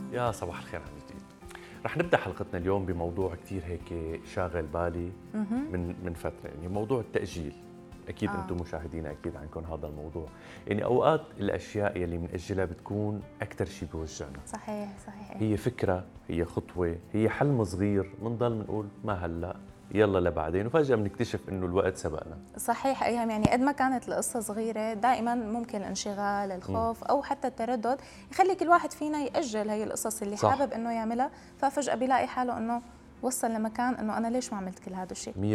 يا صباح الخير عن جديد. رح نبدأ حلقتنا اليوم بموضوع كتير هيك شاغل بالي من فترة، يعني موضوع التأجيل. أكيد أنتم مشاهدينا أكيد عنكم هذا الموضوع، يعني أوقات الأشياء يلي بنأجلها بتكون أكثر شيء بوجعنا. صحيح صحيح. هي فكرة، هي خطوة، هي حلم صغير، بنضل بنقول ما هلأ يلا لبعدين، وفجأة بنكتشف إنه الوقت سبقنا. صحيح ايام، يعني قد ما كانت القصه صغيره دائما ممكن الانشغال، الخوف او حتى التردد يخلي كل واحد فينا ياجل هي القصص اللي صح. حابب انه يعملها، ففجاه بيلاقي حاله انه وصل لمكان انه انا ليش ما عملت كل هذا الشيء.